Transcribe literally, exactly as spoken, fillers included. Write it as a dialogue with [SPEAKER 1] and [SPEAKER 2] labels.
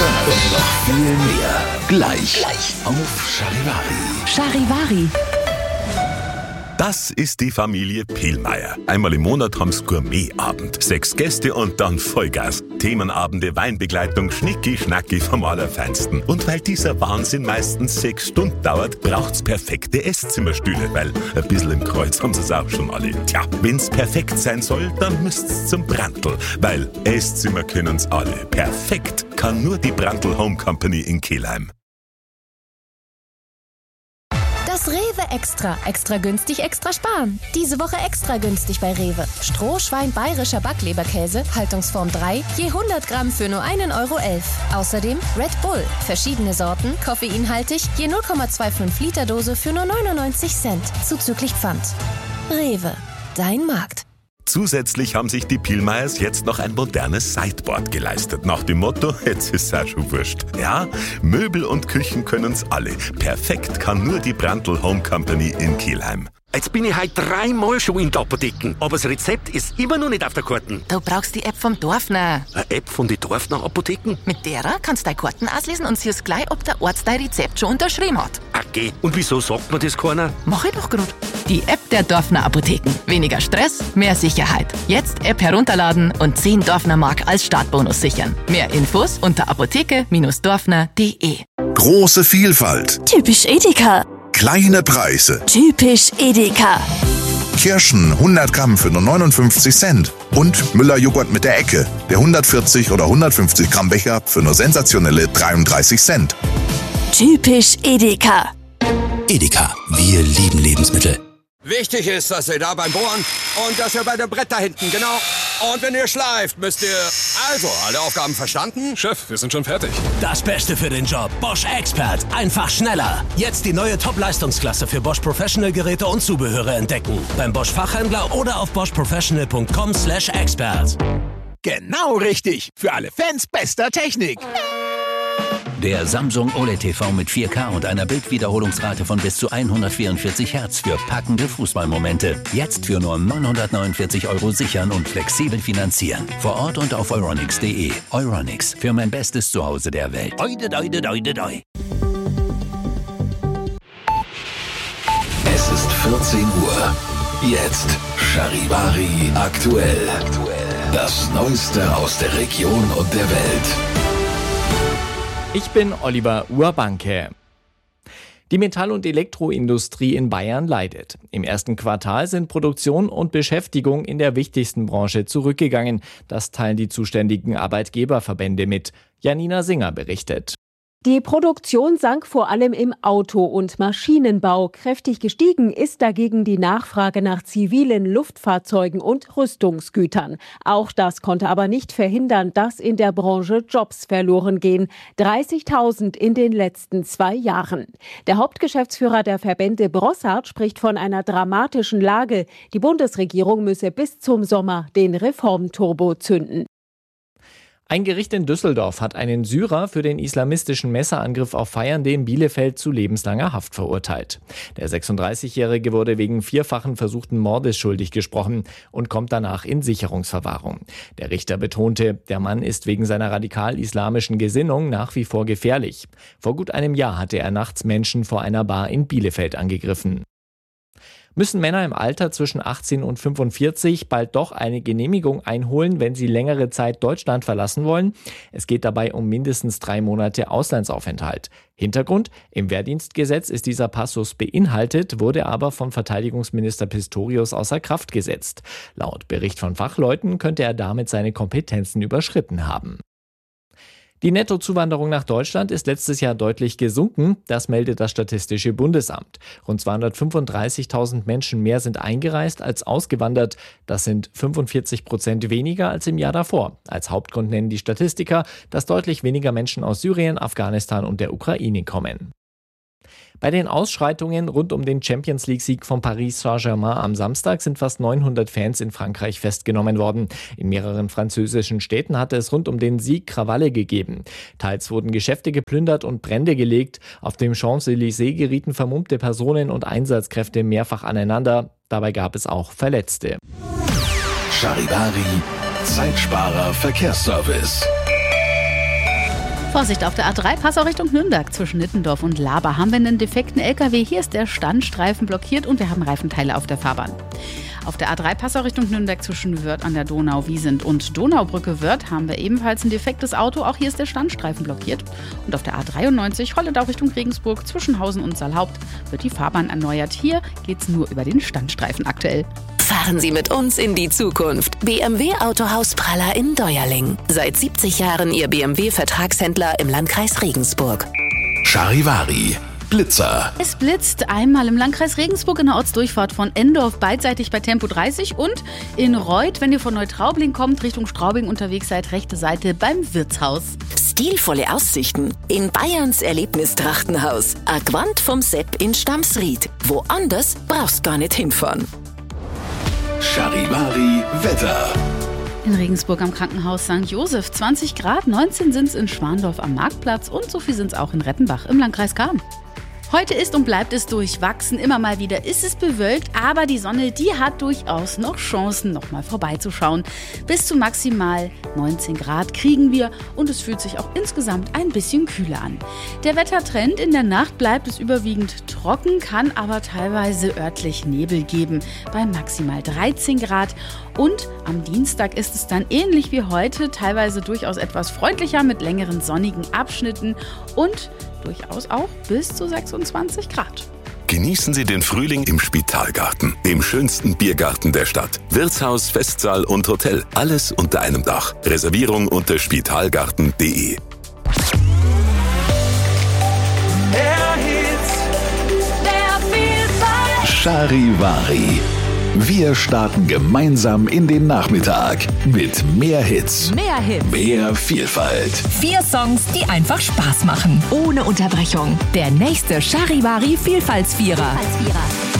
[SPEAKER 1] und noch viel mehr. Gleich, Gleich. auf Charivari.
[SPEAKER 2] Charivari.
[SPEAKER 3] Das ist die Familie Pielmeier. Einmal im Monat haben's Gourmetabend. Sechs Gäste und dann Vollgas. Themenabende, Weinbegleitung, Schnicki, Schnacki vom Allerfeinsten. Und weil dieser Wahnsinn meistens sechs Stunden dauert, braucht's perfekte Esszimmerstühle, weil ein bisschen im Kreuz haben sie's auch schon alle. Tja, wenn's perfekt sein soll, dann müsst's zum Brandl, weil Esszimmer können's alle. Perfekt kann nur die Brandl Home Company in Kelheim.
[SPEAKER 2] Das Rewe Extra. Extra günstig, extra sparen. Diese Woche extra günstig bei Rewe. Strohschwein bayerischer Backleberkäse, Haltungsform drei, je hundert Gramm für nur einen Euro elf. Außerdem Red Bull, verschiedene Sorten, koffeinhaltig, je null Komma fünfundzwanzig Liter Dose für nur neunundneunzig Cent, zuzüglich Pfand. Rewe, dein Markt.
[SPEAKER 3] Zusätzlich haben sich die Pielmeiers jetzt noch ein modernes Sideboard geleistet. Nach dem Motto, jetzt ist es auch schon wurscht. Ja, Möbel und Küchen können's alle. Perfekt kann nur die Brandl Home Company in Kelheim.
[SPEAKER 4] Jetzt bin ich heute dreimal schon in der Apotheke, aber das Rezept ist immer noch nicht auf der Karte.
[SPEAKER 5] Du brauchst die App vom Dorfner.
[SPEAKER 4] Eine App von den Dorfner Apotheken?
[SPEAKER 5] Mit der kannst du deine Karten auslesen und siehst gleich, ob der Arzt dein Rezept schon unterschrieben hat.
[SPEAKER 4] Okay, und wieso sagt mir das keiner?
[SPEAKER 5] Mach ich doch grad. Die App der Dorfner Apotheken. Weniger Stress, mehr Sicherheit. Jetzt App herunterladen und zehn Dorfner Mark als Startbonus sichern. Mehr Infos unter apotheke Dorfner punkt de.
[SPEAKER 1] Große Vielfalt.
[SPEAKER 6] Typisch Edeka.
[SPEAKER 1] Kleine Preise.
[SPEAKER 6] Typisch Edeka.
[SPEAKER 1] Kirschen hundert Gramm für nur neunundfünfzig Cent. Und Müller-Joghurt mit der Ecke. Der hundertvierzig oder hundertfünfzig Gramm Becher für nur sensationelle dreiunddreißig Cent.
[SPEAKER 6] Typisch Edeka.
[SPEAKER 7] Edeka, wir lieben Lebensmittel.
[SPEAKER 8] Wichtig ist, dass ihr da beim Bohren und dass ihr bei dem Brett da hinten, genau. Und wenn ihr schleift, müsst ihr... Also, alle Aufgaben verstanden?
[SPEAKER 9] Chef, wir sind schon fertig.
[SPEAKER 7] Das Beste für den Job. Bosch Expert. Einfach schneller. Jetzt die neue Top-Leistungsklasse für Bosch Professional Geräte und Zubehöre entdecken. Beim Bosch Fachhändler oder auf bosch professional punkt com slash expert.
[SPEAKER 10] Genau richtig. Für alle Fans bester Technik.
[SPEAKER 11] Der Samsung O L E D T V mit vier K und einer Bildwiederholungsrate von bis zu hundertvierundvierzig Hertz für packende Fußballmomente. Jetzt für nur neunhundertneunundvierzig Euro sichern und flexibel finanzieren. Vor Ort und auf euronics punkt de. Euronics, für mein bestes Zuhause der Welt. Oide, oide, oide, oide.
[SPEAKER 1] Es ist vierzehn Uhr. Jetzt Charivari aktuell. Das Neueste aus der Region und der Welt.
[SPEAKER 12] Ich bin Oliver Urbanke. Die Metall- und Elektroindustrie in Bayern leidet. Im ersten Quartal sind Produktion und Beschäftigung in der wichtigsten Branche zurückgegangen. Das teilen die zuständigen Arbeitgeberverbände mit. Janina Singer berichtet.
[SPEAKER 13] Die Produktion sank vor allem im Auto- und Maschinenbau. Kräftig gestiegen ist dagegen die Nachfrage nach zivilen Luftfahrzeugen und Rüstungsgütern. Auch das konnte aber nicht verhindern, dass in der Branche Jobs verloren gehen. dreißigtausend in den letzten zwei Jahren. Der Hauptgeschäftsführer der Verbände Brossard spricht von einer dramatischen Lage. Die Bundesregierung müsse bis zum Sommer den Reformturbo zünden.
[SPEAKER 12] Ein Gericht in Düsseldorf hat einen Syrer für den islamistischen Messerangriff auf Feiernde in Bielefeld zu lebenslanger Haft verurteilt. Der sechsunddreißigjährige wurde wegen vierfachen versuchten Mordes schuldig gesprochen und kommt danach in Sicherungsverwahrung. Der Richter betonte, der Mann ist wegen seiner radikal-islamischen Gesinnung nach wie vor gefährlich. Vor gut einem Jahr hatte er nachts Menschen vor einer Bar in Bielefeld angegriffen. Müssen Männer im Alter zwischen achtzehn und fünfundvierzig bald doch eine Genehmigung einholen, wenn sie längere Zeit Deutschland verlassen wollen? Es geht dabei um mindestens drei Monate Auslandsaufenthalt. Hintergrund: Im Wehrdienstgesetz ist dieser Passus beinhaltet, wurde aber von Verteidigungsminister Pistorius außer Kraft gesetzt. Laut Bericht von Fachleuten könnte er damit seine Kompetenzen überschritten haben. Die Nettozuwanderung nach Deutschland ist letztes Jahr deutlich gesunken, das meldet das Statistische Bundesamt. Rund zweihundertfünfunddreißigtausend Menschen mehr sind eingereist als ausgewandert. Das sind fünfundvierzig Prozent weniger als im Jahr davor. Als Hauptgrund nennen die Statistiker, dass deutlich weniger Menschen aus Syrien, Afghanistan und der Ukraine kommen. Bei den Ausschreitungen rund um den Champions-League-Sieg von Paris Saint-Germain am Samstag sind fast neunhundert Fans in Frankreich festgenommen worden. In mehreren französischen Städten hatte es rund um den Sieg Krawalle gegeben. Teils wurden Geschäfte geplündert und Brände gelegt. Auf dem Champs-Élysées gerieten vermummte Personen und Einsatzkräfte mehrfach aneinander. Dabei gab es auch Verletzte.
[SPEAKER 1] Charivari, Zeitsparer Verkehrsservice.
[SPEAKER 9] Vorsicht, auf der A drei Passau Richtung Nürnberg zwischen Nittendorf und Laber haben wir einen defekten L K W. Hier ist der Standstreifen blockiert und wir haben Reifenteile auf der Fahrbahn. Auf der A drei Passau Richtung Nürnberg zwischen Wörth an der Donau, Wiesent und Donaubrücke Wörth haben wir ebenfalls ein defektes Auto. Auch hier ist der Standstreifen blockiert. Und auf der A dreiundneunzig Holledau Richtung Regensburg zwischen Hausen und Saalhaupt wird die Fahrbahn erneuert. Hier geht's nur über den Standstreifen aktuell.
[SPEAKER 14] Fahren Sie mit uns in die Zukunft. B M W Autohaus Praller in Deuerling. Seit siebzig Jahren Ihr B M W-Vertragshändler im Landkreis Regensburg.
[SPEAKER 1] Charivari. Blitzer.
[SPEAKER 9] Es blitzt einmal im Landkreis Regensburg in der Ortsdurchfahrt von Endorf beidseitig bei Tempo dreißig und in Reuth, wenn ihr von Neutraubling kommt, Richtung Straubing unterwegs seid, rechte Seite beim Wirtshaus.
[SPEAKER 14] Stilvolle Aussichten in Bayerns Erlebnistrachtenhaus. Aquant vom Sepp in Stamsried. Woanders brauchst gar nicht hinfahren.
[SPEAKER 1] Charivari Wetter.
[SPEAKER 9] In Regensburg am Krankenhaus Sankt Joseph zwanzig Grad, neunzehn sind es in Schwandorf am Marktplatz und so viel sind es auch in Rettenbach im Landkreis Cham. Heute ist und bleibt es durchwachsen. Immer mal wieder ist es bewölkt, aber die Sonne, die hat durchaus noch Chancen, noch mal vorbeizuschauen. Bis zu maximal neunzehn Grad kriegen wir und es fühlt sich auch insgesamt ein bisschen kühler an. Der Wettertrend: in der Nacht bleibt es überwiegend trocken, kann aber teilweise örtlich Nebel geben bei maximal dreizehn Grad. Und am Dienstag ist es dann ähnlich wie heute, teilweise durchaus etwas freundlicher mit längeren sonnigen Abschnitten und durchaus auch bis zu sechsundzwanzig Grad.
[SPEAKER 3] Genießen Sie den Frühling im Spitalgarten, dem schönsten Biergarten der Stadt. Wirtshaus, Festsaal und Hotel, alles unter einem Dach. Reservierung unter spitalgarten punkt de.
[SPEAKER 15] Mehr Hits, mehr Vielfalt.
[SPEAKER 1] Charivari. Wir starten gemeinsam in den Nachmittag mit mehr Hits,
[SPEAKER 5] Mehr Hits.
[SPEAKER 1] mehr Vielfalt.
[SPEAKER 5] Vier Songs, die einfach Spaß machen. Ohne Unterbrechung. Der nächste Charivari Vielfaltsvierer.
[SPEAKER 2] Vielfaltsvierer.